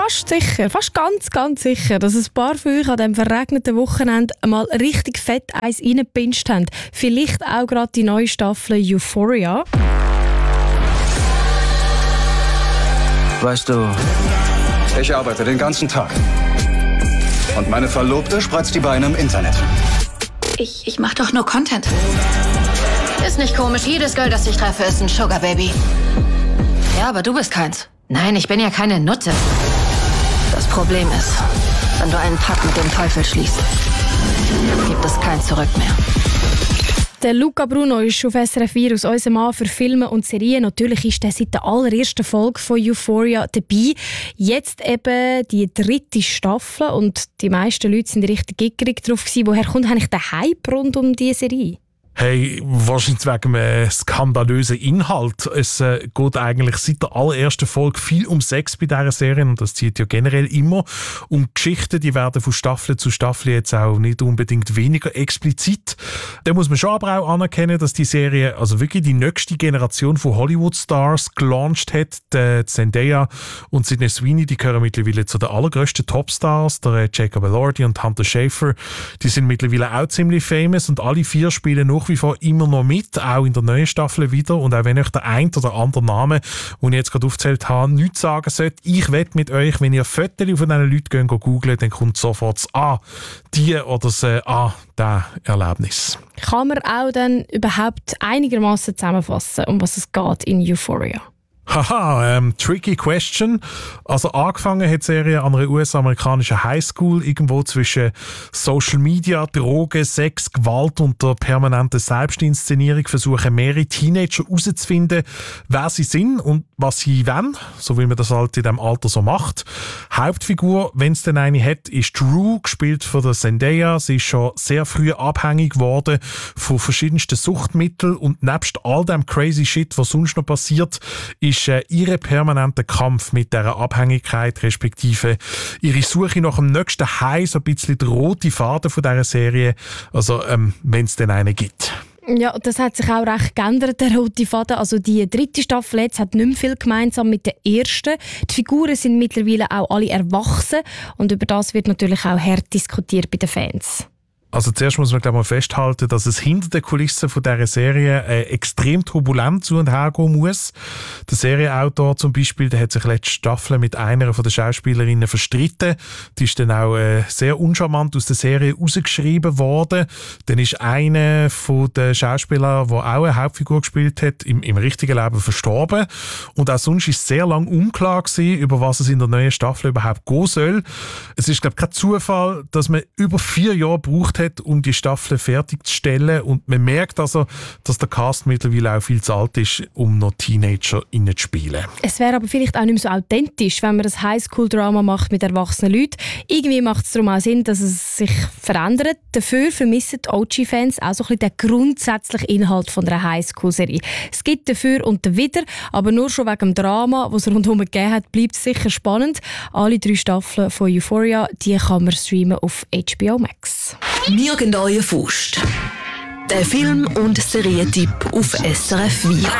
fast sicher, fast ganz sicher, dass ein paar von euch an diesem verregneten Wochenende mal richtig fett eins reingepinscht haben. Vielleicht auch gerade die neue Staffel Euphoria. Weißt du, ich arbeite den ganzen Tag. Und meine Verlobte spreizt die Beine im Internet. Ich mach doch nur Content. Ist nicht komisch, jedes Girl, das ich treffe, ist ein Sugar Baby. Ja, aber du bist keins. Nein, ich bin ja keine Nutte. Das Problem ist, wenn du einen Pakt mit dem Teufel schließt, gibt es kein Zurück mehr. Der Luca Bruno ist auf SRF 4 aus unserem Mann für Filme und Serien. Natürlich ist er seit der allerersten Folge von Euphoria dabei. Jetzt eben die 3. Staffel und die meisten Leute sind richtig gickerig drauf gewesen. Woher kommt eigentlich der Hype rund um diese Serie? Hey, wahrscheinlich wegen einem skandalösen Inhalt. Es geht eigentlich seit der allerersten Folge viel um Sex bei dieser Serie und das zieht ja generell immer. Und Geschichten, die werden von Staffel zu Staffel jetzt auch nicht unbedingt weniger explizit. Da muss man schon aber auch anerkennen, dass die Serie also wirklich die nächste Generation von Hollywood-Stars gelauncht hat. Die Zendaya und Sydney Sweeney, die gehören mittlerweile zu den allergrößten Topstars. Der Jacob Elordi und Hunter Schafer, die sind mittlerweile auch ziemlich famous und alle 4 spielen nach wie vor immer noch mit, auch in der neuen Staffel wieder. Und auch wenn euch der ein oder andere Name, den ich jetzt gerade aufgezählt habe, nichts sagen sollte, ich wette mit euch, wenn ihr Fotos von diesen Leuten googelt, dann kommt sofort das die oder das das Erlebnis. Kann man auch dann überhaupt einigermaßen zusammenfassen, um was es geht in Euphoria? Haha, tricky question. Also angefangen hat die Serie an einer US-amerikanischen Highschool, irgendwo zwischen Social Media, Drogen, Sex, Gewalt und der permanenten Selbstinszenierung versuchen mehrere Teenager herauszufinden, wer sie sind und was sie wollen, so wie man das halt in diesem Alter so macht. Hauptfigur, wenn es denn eine hat, ist Drew, gespielt von der Zendaya. Sie ist schon sehr früh abhängig geworden von verschiedensten Suchtmitteln und nebst all dem crazy Shit, was sonst noch passiert, ist ihr permanenter Kampf mit dieser Abhängigkeit, respektive ihre Suche nach dem nächsten High, so ein bisschen der rote Faden von dieser Serie, also wenn es denn einen gibt. Ja, das hat sich auch recht geändert, der rote Faden. Also die 3. Staffel jetzt hat nicht mehr viel gemeinsam mit der ersten. Die Figuren sind mittlerweile auch alle erwachsen und über das wird natürlich auch hart diskutiert bei den Fans. Also zuerst muss man mal festhalten, dass es hinter den Kulissen von dieser Serie extrem turbulent zu und her gehen muss. Der Serienautor zum Beispiel, der hat sich letzte Staffel mit einer von den Schauspielerinnen verstritten. Die ist dann auch sehr uncharmant aus der Serie rausgeschrieben worden. Dann ist einer von den Schauspielern, der auch eine Hauptfigur gespielt hat, im richtigen Leben verstorben. Und auch sonst war es sehr lange unklar gewesen, über was es in der neuen Staffel überhaupt gehen soll. Es ist, glaube ich, kein Zufall, dass man über 4 Jahre braucht hat, um die Staffel fertigzustellen. Und man merkt also, dass der Cast mittlerweile auch viel zu alt ist, um noch Teenager zu spielen. Es wäre aber vielleicht auch nicht mehr so authentisch, wenn man ein Highschool-Drama macht mit erwachsenen Leuten. Irgendwie macht es darum auch Sinn, dass es sich verändert. Dafür vermissen die OG-Fans auch so ein bisschen den grundsätzlichen Inhalt von einer Highschool-Serie. Es gibt dafür und dawider, aber nur schon wegen dem Drama, das es rundherum gegeben hat, bleibt es sicher spannend. Alle 3 Staffeln von Euphoria, die kann man streamen auf HBO Max. «Mir gehen eure Faust». Der Film- und Serientipp auf SRF 4.